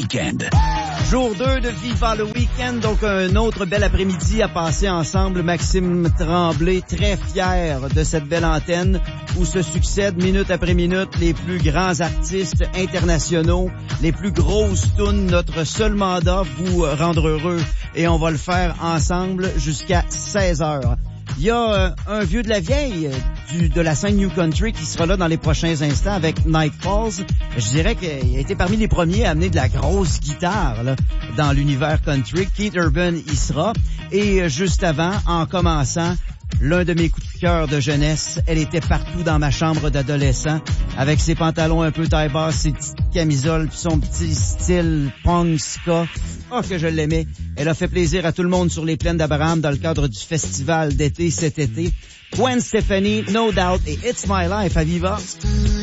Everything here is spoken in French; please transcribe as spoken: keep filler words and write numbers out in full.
Weekend. Jour deux de Viva le Weekend, donc un autre bel après-midi à passer ensemble. Maxime Tremblay, très fier de cette belle antenne où se succèdent minute après minute les plus grands artistes internationaux, les plus grosses tunes. Notre seul mandat, vous rendre heureux, et on va le faire ensemble jusqu'à seize heures. Il y a euh, un vieux de la vieille euh, du, de la scène New Country qui sera là dans les prochains instants avec Night Falls. Je dirais qu'il a été parmi les premiers à amener de la grosse guitare là, dans l'univers country. Keith Urban y sera. Et euh, juste avant, en commençant, l'un de mes coups de cœur de jeunesse, elle était partout dans ma chambre d'adolescent, avec ses pantalons un peu taille basse, ses petites camisoles, puis son petit style punk ska. Oh, que je l'aimais. Elle a fait plaisir à tout le monde sur les plaines d'Abraham dans le cadre du festival d'été cet été. Gwen Stefani, No Doubt et It's My Life à Viva.